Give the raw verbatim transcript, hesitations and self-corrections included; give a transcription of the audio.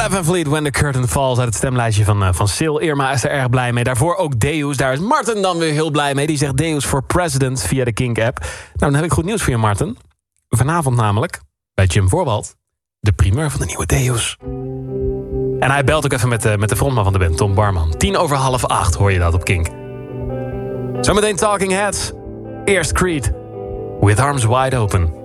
Greta Van Fleet, When the Curtain Falls uit het stemlijstje van, uh, van Sil. Irma is er erg blij mee. Daarvoor ook Deus. Daar is Martin dan weer heel blij mee. Die zegt Deus for President via de Kink-app. Nou, dan heb ik goed nieuws voor je, Martin. Vanavond namelijk, bij Jim Voorwald, de primeur van de nieuwe Deus. En hij belt ook even met de, met de frontman van de band, Tom Barman. Tien over half acht hoor je dat op Kink. Zometeen Talking Heads. Eerst Creed, With Arms Wide Open.